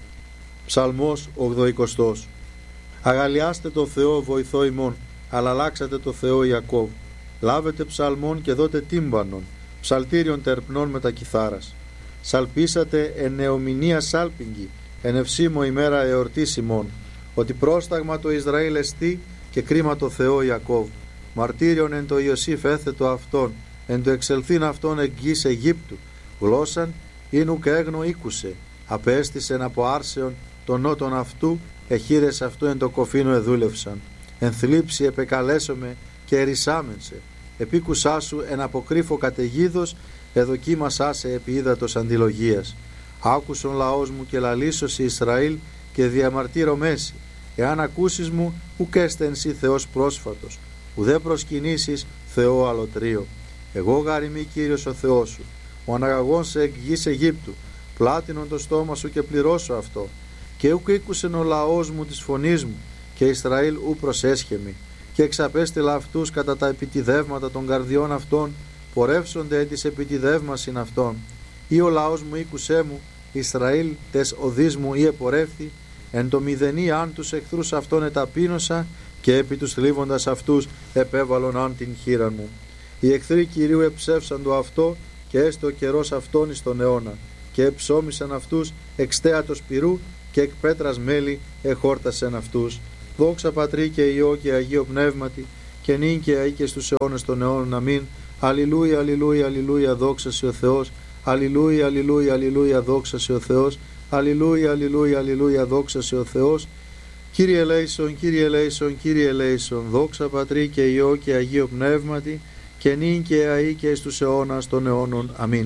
Ψαλμός 80. Αγαλιάστε το Θεό βοηθό ημών, αλλά αλλάξατε το Θεό Ιακώβ. Λάβετε ψαλμών και δώτε τύμπανον, ψαλτήριον τερπνών με τα κιθάρας. Σαλπίσατε εν νεομηνία σάλπιγγι, εν ευσήμω ημέρα εορτής ημών, ότι πρόσταγμα το Ισραήλ εστί και κρίμα το Θεό Ιακώβ. Μαρτύριον εν το Ιωσήφ έθετο αυτόν, εν το εξελθήν αυτόν εκ γης Αιγύπτου. Γλώσσαν ίνουκ έγνο ήκουσε, απέστησεν από άρσεων των νότων αυτού, εχείρες αυτού εν το κοφίνο εδούλευσαν. Εν θλίψη επεκαλέσομαι και ερισάμενσε. Επίκουσά σου εν αποκρύφω καταιγίδος, εδοκίμασά σε επί ύδατος αντιλογίας. Άκουσον λαός μου και λαλήσωσι Ισραήλ και διαμαρτύρω μέση. Εάν ακούσεις μου, ουκ έστε εν σύ Θεός πρόσφατος, ουδέ προσκυνήσεις Θεό αλωτρίο. Εγώ γαριμί Κύριος ο Θεός σου, ο αναγαγών σε εκ γης Αιγύπτου, πλάτινον το στόμα σου και πληρώσω αυτό. Και ουκ ήκουσεν ο λαός μου της φωνής μου, και Ισραήλ ου προσέσχεμη, και εξαπέστειλα αυτούς κατά τα επιτιδεύματα των καρδιών αυτών, πορεύσονται εν της επιτιδεύμασιν αυτών. Ή ο λαός μου ήκουσέ μου, Ισραήλ τες οδείς μου ή επορεύθη, εν το μηδενή αν τους εχθρούς αυτών εταπείνωσα, και επί τους θλίβοντας αυτούς επέβαλον αν την χείρα μου. Οι εχθροί Κυρίου εψεύσαν το αυτό, και έστω ο καιρός αυτόν εις τον αιώνα, και εψώμησαν αυτούς εξ θέατος πυρού, και εκ πέτρας μέλη εχόρτασεν αυτούς. Δόξα Πατρί και Υιό και Αγίο Πνεύματι, και νυν και αεί και στους αιώνες των αιώνων. Αμήν. Αλληλούια, αλληλούια, αλληλούια, δόξα σε ο Θεός. Αλληλούια, αλληλούια, αλληλούια, δόξα σε ο Θεός. Αλληλούια, αλληλούια, αλληλούια, δόξα σε ο Θεός. Κύριε ελέησον, Κύριε ελέησον, Κύριε ελέησον. Δόξα Πατρί και Υιό και Αγίο Πνεύματι, και νυν και αεί και στους αιώνας των αιώνων. Αμήν.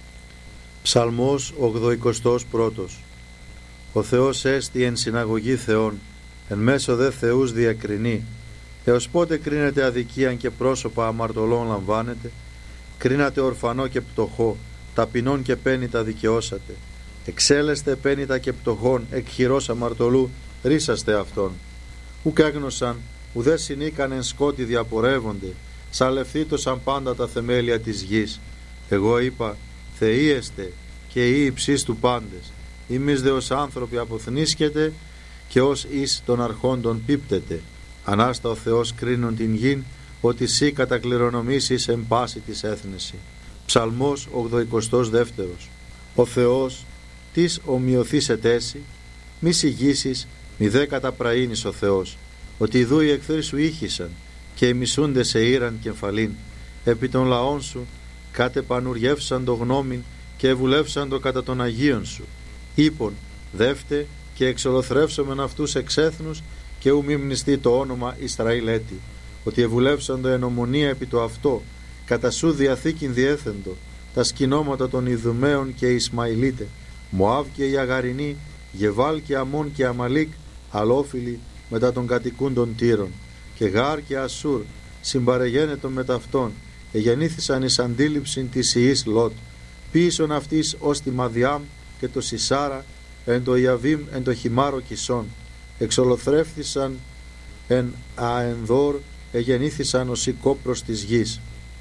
Ψαλμός 81. Ο Θεός έστι εν συναγωγή Θεών, εν μέσω δε Θεούς διακρινεί. Έως πότε κρίνεται αδικίαν και πρόσωπα αμαρτωλών λαμβάνετε? Κρίνατε ορφανό και πτωχό, ταπεινών και πένητα δικαιώσατε. Εξέλεστε πένητα και πτωχών, εκ χειρός αμαρτωλού ρίσαστε αυτόν. Ουκ έγνωσαν, ουδέ συνήκαν εν σκότη διαπορεύονται, σαλευθήτωσαν πάντα τα θεμέλια της γης. Εγώ είπα, Θεοί εστε και οι υψείς του πάντες. Εμείς δε ως άνθρωποι αποθνίσκετε και ως εις των αρχόντων πίπτετε. Ανάστα ο Θεός κρίνον την γην, ότι σύ κατακληρονομήσεις εν πάση της έθνεση. Ψαλμός 82. Ο Θεός της ομοιωθήσεται έσυ, μη συγγύσεις, μη δε καταπραήνεις ο Θεός, ότι ιδού οι εχθροί σου ήχησαν και οι μισούντες σε ήραν κεφαλήν. Επί των λαών σου κατεπανουριεύσαν το γνώμην και ευουλεύσαν το κατά των Αγίων σου. Είπον, δεύτε και εξολοθρεύσομεν αυτούς εξ έθνους, και ου μη μνηστεί το όνομα Ισραήλ έτη. ότι ευουλεύσαντο εν ομονία επί το αυτό, κατά σου διαθήκην διέθεντο, τα σκηνώματα των Ιδουμαίων και Ισμαηλίτε, Μωάβ και οι Αγαρινοί, Γεβάλ και Αμών και Αμαλίκ, αλόφιλοι μετά των κατοικούντων Τύρων, και Γάρ και Ασούρ, συμπαρεγένετον με ταυτόν, εγεννήθησαν εις αντίληψην της ιής Λότ, πίσον αυτής ως τη Μαδιάμ και το Σισάρα, εν το Ιαβίμ εν το Χιμάρο Κισόν, εξολοθρεύθησαν εν Αενδόρ, εγεννήθησαν ως η κόπρος της γης.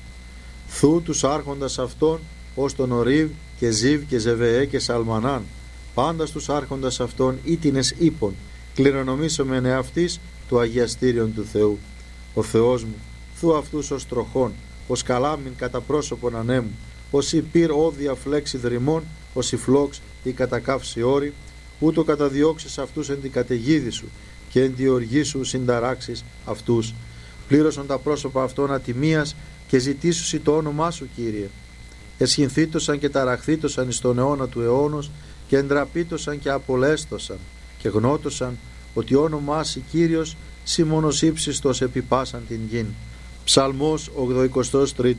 Θου τους άρχοντας αυτών, ως τον Ορίβ και Ζίβ και Ζεβεέ και Σαλμανάν, πάντα στους άρχοντας αυτών ήτινες ύπων, κληρονομήσομεν εαυτής το αγιαστήριον του Θεού. Ο Θεός μου, θου αυτούς ως τροχών, ως καλάμιν κατά πρόσωπον ανέμου, ως η πυρ όδια φλέξη δρυμών, ως η φλόξ η κατακαύση όρη, ούτω καταδιώξεις αυτούς εν την καταιγίδη σου και εν τη οργή σου συνταράξεις αυτούς. Πλήρωσαν τα πρόσωπα αυτών ατιμίας και ζητήσουσι το όνομά σου, Κύριε. Εσχυνθήτωσαν και ταραχθήτωσαν εις τον αιώνα του αιώνος και εντραπήτωσαν και απολέστωσαν και γνώτωσαν ότι όνομά σου, Κύριος, σοι μόνος ύψιστος επιπάσαν την γην. Ψαλμός 83.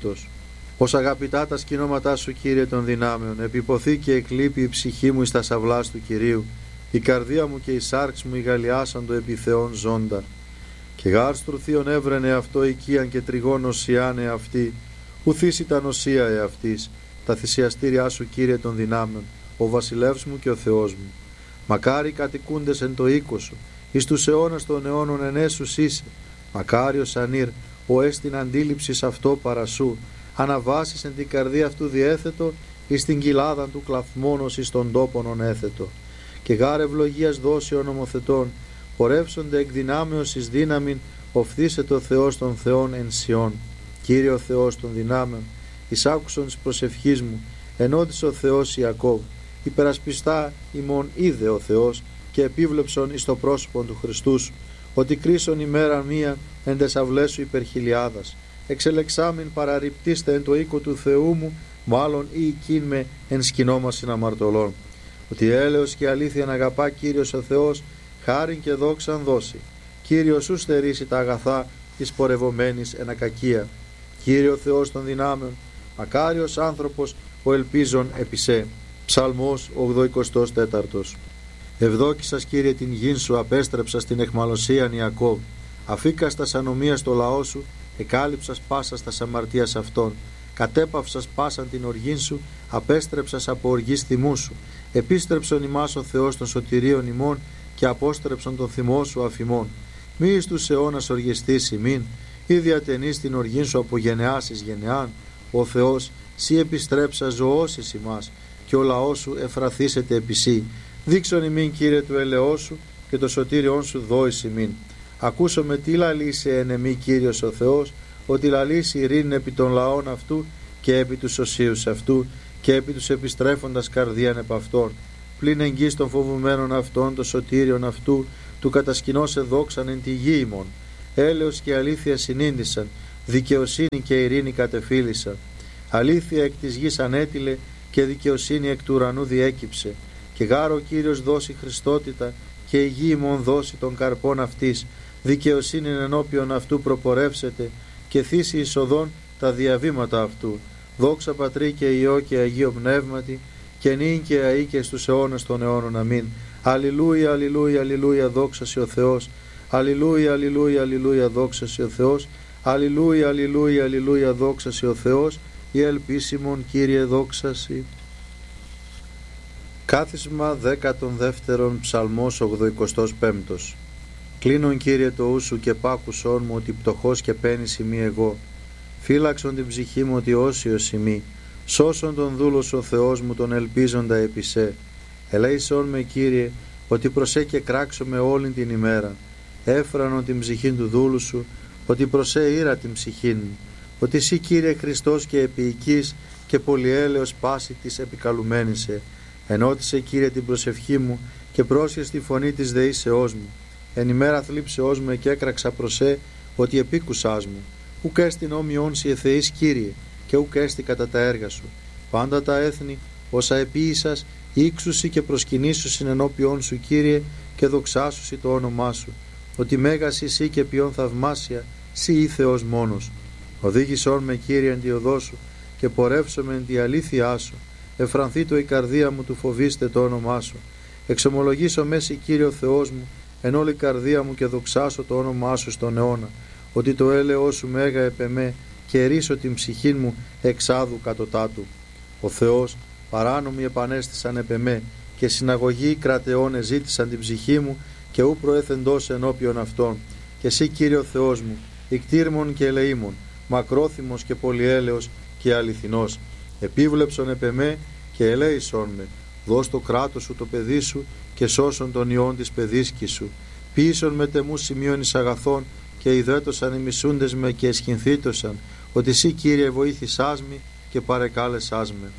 Ως αγαπητά τα σκηνώματά σου, Κύριε των δυνάμεων, επιποθεί και εκλείπει η ψυχή μου εις τα σαυλάς του Κυρίου, η καρδία μου και η σάρξ μου ηγαλιάσαν το επί Θεόν ζώντα. Και γάρ στρουθίον έβρενε αυτό οικίαν και τριγών οσιάνε αυτή, ουθείς ήταν οσία εαυτής, τα θυσιαστήριά σου, Κύριε των δυνάμεων, ο βασιλεύς μου και ο Θεός μου. Μακάρι κατοικούντες εν το οίκο σου, εις τους αιώνας των αιώνων ενέσους είσαι. Μακάριος ανήρ, ο έστιν αντίληψης αυτό παρασού, αναβάσεις εν την καρδία αυτού διέθετο, εις την κοιλάδα του κλαθμόνος εις των τόπων έθετο. Και γάρ ευλογίας δώσει ο νομοθετών, πορεύσονται εκ δυνάμεως εις δύναμην, οφθήσε το Θεός των Θεών εν Σιών. Κύριε ο Θεός των δυνάμεων, εισάκουσον της προσευχής μου, ενώτησε ο Θεός Ιακώβ, υπερασπιστά ημών είδε ο Θεός και επίβλεψον εις το πρόσωπον του Χριστού σου, ότι κρίσον ημέρα μία εν τες αυλές σου υπερχιλιάδας. Εξελεξάμην παραρριπτήστε εν το οίκο του Θεού μου, μάλλον ή οικίν με εν σκηνόμασιν αμαρτωλών. Ότι έλεος και αλήθεια να αγαπά Κύριος ο Θεός, χάριν και δόξαν δώσει. Κύριος σου στερήσει τα αγαθά της πορευομένης εν ακακία. Κύριε ο Θεός των δυνάμεων, μακάριος άνθρωπος ο ελπίζων επισέ. Ψαλμός 84. Ευδόκησας, Κύριε, την γην σου, απέστρεψας την εχμαλωσίαν Ιακώβ. Αφήκας τας ανομίας το λαό σου, εκάλυψας πάσας τας αμαρτίας αυτών. Κατέπαυσας πάσαν την οργήν σου, απέστρεψας από οργής θυμού σου. Επίστρεψον ημάς ο Θεός των σωτηρίων ημών και απόστρεψον τον θυμό σου αφημών. Μη εις τους αιώνας οργιστείς ημίν, ή διατενείς την οργήν σου από γενεάς εις γενεάν. Ο Θεός, σύ επιστρέψα ζωώσεις ημάς, και ο λαός σου εφραθήσεται επί σύ. Δείξον ημίν, Κύριε, του ελεός σου και το σωτήριόν σου δόης ημίν. Ακούσομαι τι λαλήσει εν εμή, Κύριος ο Θεός, ότι λαλήσει ειρήνη επί των λαών αυτού και επί τους οσίους αυτού και επί τους επιστρέφοντας καρδίαν επ' αυτών. Πλην εγγύς των φοβουμένων αυτών, το σωτήριον αυτού, του κατασκηνώσε δόξαν εν τη γη ημών. Έλεος και αλήθεια συνήντησαν, δικαιοσύνη και ειρήνη κατεφύλησαν. Αλήθεια εκ της γης ανέτειλε και δικαιοσύνη εκ του ουρανού διέκυψε. Και γάρο Κύριος δώσει Χριστότητα και η γη ημών δώσει των καρπών αυτής. Δικαιοσύνη ενώπιον αυτού προπορεύσεται και θύσει εισοδών τα διαβήματα αυτού. Δόξα Πατρί και Υιό και Αγίο Πνεύματι και νυν και αεί και στους αιώνας των αιώνων. Αμήν. Αλληλούια, αλληλούια, αλληλούια, δόξα σοι ο Θεός. Αλληλούια, αλληλούια, αλληλούια, δόξα σοι ο Θεός. Αλληλούια, αλληλούια, αλληλούια, δόξα σοι ο Θεός. Η ελπίσιμον, Κύριε, δόξα σοι. Κάθισμα 12 Ψαλμός 85. Κλείνον, Κύριε, το ούσου και πάκουσόν μου, ότι πτωχός και πένης ημί εγώ. Φύλαξον την ψυχή μου, ότι όσιος ημί. Σώσον τον δούλος ο Θεός μου, τον ελπίζοντα επί σε. Ελέησόν με, Κύριε, ότι προσέ και κράξω με όλην την ημέρα. Έφρανον την ψυχήν του δούλου σου, ότι προσέ ήρα την ψυχήν μου. Ότι εσύ, Κύριε, Χριστός και επίοικης και πολυέλεος πάση της επικαλουμένησε. Ενώτισε, Κύριε, την προσευχή μου και πρόσχες τη φωνή της δεήσεώς μου. Εν ημέρα θλίψεώς μου εκέκραξα προσέ, ότι επίκουσάς μου. Ουκ έστιν όμοιον σοι εθεείς, Κύριε, και ουκ έστι κατά τα έργα σου. Πάντα τα έθνη, όσα επίησας, ύξουσι και προσκυνήσουσιν ενώπιόν σου, Κύριε, και δοξάσουσι το όνομά σου. Ότι μέγας εσύ και ποιον θαυμάσια σύ ή Θεός μόνος. Οδήγησόν με, Κύριε, εν τη οδό σου, και πορεύσομαι εν τη αλήθειά σου. Εφρανθεί το η καρδία μου του φοβήστε το όνομά σου. Εξομολογήσω μέση, Κύριε ο Θεός μου, εν όλη καρδία μου, και δοξάσω το όνομά σου στον αιώνα. Ότι το έλεος σου μέγα επεμέ, και ρίσω την ψυχήν μου εξάδου κατωτάτου. Ο Θεός παράνομοι επανέστησαν επεμέ, και συναγωγοί κρατεών εζήτησαν την ψυχή μου, και ου προέθεντος ενώπιον αυτών. Και εσύ, Κύριε ο Θεός μου, ικτήρμον και ελεήμον, μακρόθυμος και πολυέλεος και αληθινός. Επίβλεψον επεμέ και ελέησον με. Δώσ' το κράτος σου το παιδί σου, και σώσον τον ιόν της παιδίσκης σου. Ποιήσον με τεμούς σημείων εις αγαθών, και ιδέτωσαν οι μισούντες με και εσχυνθήτωσαν, ότι εσύ, Κύριε, βοήθησάς με και παρεκάλεσάς με.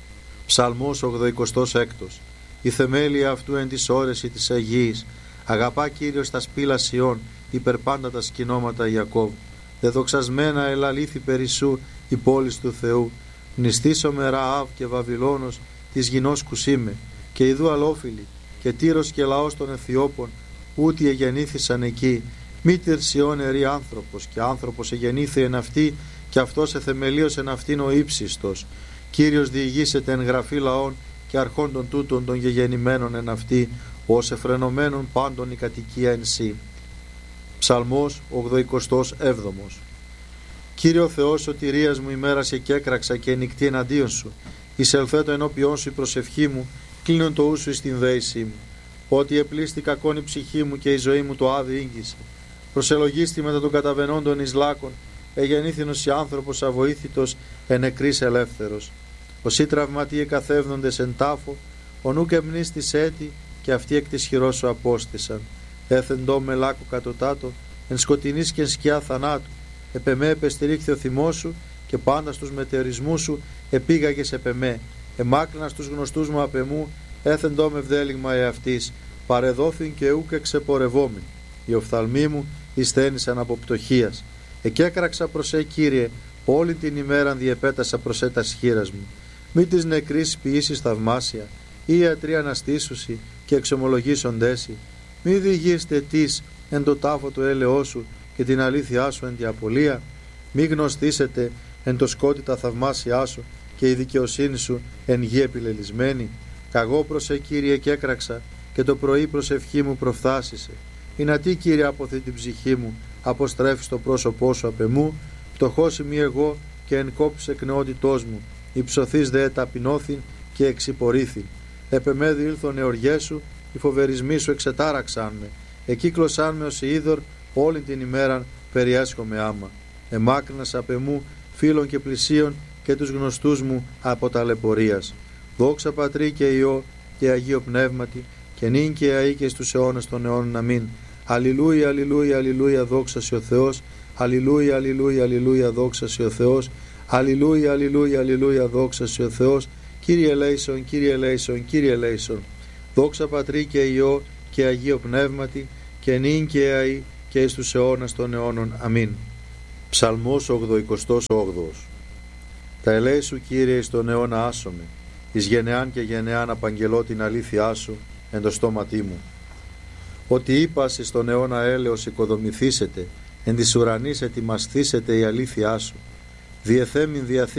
Ψαλμός 86. Η θεμέλια αυτού εν της όρεση της Αγίας. Αγαπά, Κύριος, τα σπήλα Σιών, υπερπάντα τα σκηνώματα Ιακώβ. Δεδοξασμένα ελαλήθη περισσού η πόλης του Θεού. Μνηστήσομαι Ραάβ και Βαβυλώνος της γινός Κουσίμε, και ιδού αλόφιλοι, και Τύρος και λαός των Αιθιώπων, ούτι εγεννήθησαν εκεί. Μήτερ Σιών ερή άνθρωπος, και άνθρωπος εγεννήθη εν αυτή, και αυτός εθεμελίωσεν αυτήν ο ύψιστος. Κύριος διηγήσεται εν γραφή λαών, και αρχών των τούτων των γεγεννημένων εν αυτή, ως εφρενωμένων πάντων η κατοικία εν σύ. Ψαλμός 87. Κύριο Θεός σωτηρίας μου, ημέρασε και έκραξα και νυχτή εναντίον σου. Εισελθέτω ενώπιόν σου η προσευχή μου, κλείνον το ούσου εις την δέησή μου. Ότι επλήστη κακόν η ψυχή μου, και η ζωή μου το άδει ήγγισε. Προσελογίστη μετά των καταβενόντων εις λάκων, εγεννήθηνος η άνθρωπος αβοήθητος, εν νεκρής ελεύθερος. Όσοι τραυματίε καθεύδοντες εν τάφο, ο νουκ εμνίστης έτη, και αυτοί εκ της χειρός σου απόστησαν. Έθεντο με λάκου κατωτάτο, εν σκοτεινής και εν σκιά θανάτου. Επεμέ επεστηρίχθη ο θυμός σου, και πάντα στους μετεωρισμούς σου επήγαγες επεμέ. Εμάκρινα στους γνωστούς μου απεμού, έθεντο με βδέλιγμα εαυτής. Παρεδόθην και ούκ εξεπορευόμην. Οι οφθαλμοί μου εισθένησαν από πτωχίας. Εκέκραξα προς Κύριε, όλη την ημέραν διεπέτασα προς τας χείρας μου. Μη της νεκρής ποιήσεις θαυμάσια, ή ιατροί αναστήσουσι και εξομολογήσοντέσι. Μη διηγείστε τις εν το τάφο του έλεός σου, και την αλήθειά σου εν τη απολία. Μη γνωστήσετε εν το σκότη τα θαυμάσια σου, και η δικαιοσύνη σου εν γη επιλελισμένη. Καγώ προς Κύριε και έκραξα, και το πρωί προσευχή μου προφθάσισε. Είναι τι, Κύριε, αποθεί την ψυχή μου, αποστρέφεις το πρόσωπό σου απ' εμού. Πτωχός ημί εγώ, και εν κόψε εκνεότητός μου. Υψωθείς δε ταπεινώθην και εξυπορήθην. Επεμέδι ήλθον εωριές σου, οι φοβερισμοί σου εξετάραξαν με. Εκύκλωσαν με ως είδωρ, όλη την ημέραν περιέσχομαι άμα. Εμάκρυνας απ' εμού φίλων και πλησίων, και τους γνωστούς μου από ταλαιπωρίας. Δόξα Πατρί και Υιό και Αγίο Πνεύματι, και νυν και αεί και στους αιώνας των αιώνων. Αμήν. Αλληλούια, αλληλούια, αλληλούια, δόξα σε ο Θεός. Αλληλούια, αλληλούια, αλληλούια, δόξα σε ο Θεός. Αλληλούια, αλληλούια, αλληλούια, δόξα σε ο Θεός. Κύριε ελέησον, Κύριε ελέησον, Κύριε ελέησον. Δόξα Πατρί και Υιό και Αγίο Πνεύματι, και νυν και αεί και εις τους αιώνας των αιώνων. Αμήν. Ψαλμός 88. Τα ελέη σου, Κύριε, εις τον αιώνα άσομαι, εις γενεάν και γενεάν απαγγελώ την αλήθειά σου εν το στόματί μου. Ότι είπας εις τον αιώνα έλεος οικοδομηθήσετε, εν της ουρανής ετοιμασθήσετε η αλήθειά σου. Διεθέμην διαθήκη